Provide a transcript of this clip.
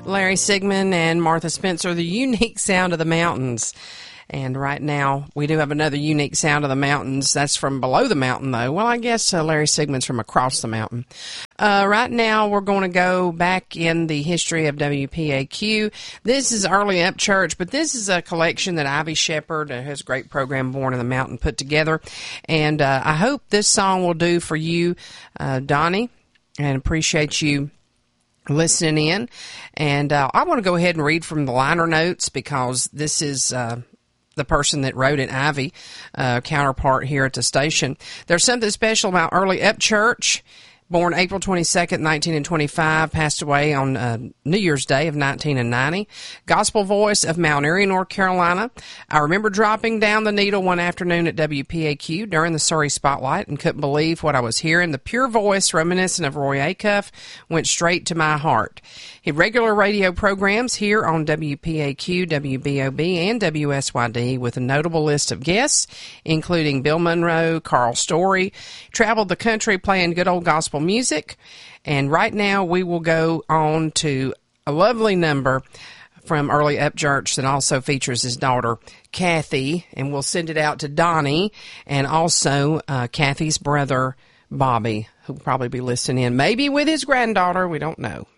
Larry Sigmund and Martha Spencer, the unique sound of the mountains. And right now, we do have another unique sound of the mountains. That's from below the mountain, though. Well, I guess Larry Sigmund's from across the mountain. Right now, we're going to go back in the history of WPAQ. This is Early Up Church, but this is a collection that Ivy Shepard, his great program Born in the Mountain, put together. And I hope this song will do for you, Donnie, and appreciate you listening in. And I want to go ahead and read from the liner notes because this is the person that wrote it, Ivy, counterpart here at the station. There's something special about Early Up Church. Born April 22nd, 1925, passed away on New Year's Day of 1990. Gospel voice of Mount Airy, North Carolina. I remember dropping down the needle one afternoon at WPAQ during the Surrey Spotlight and couldn't believe what I was hearing. The pure voice, reminiscent of Roy Acuff, went straight to my heart. He had regular radio programs here on WPAQ, WBOB, and WSYD with a notable list of guests, including Bill Monroe, Carl Story. Traveled the country playing good old gospel music. And right now we will go on to a lovely number from Early Up Church that also features his daughter, Kathy, and we'll send it out to Donnie and also Kathy's brother, Bobby, who'll probably be listening in, maybe with his granddaughter. We don't know.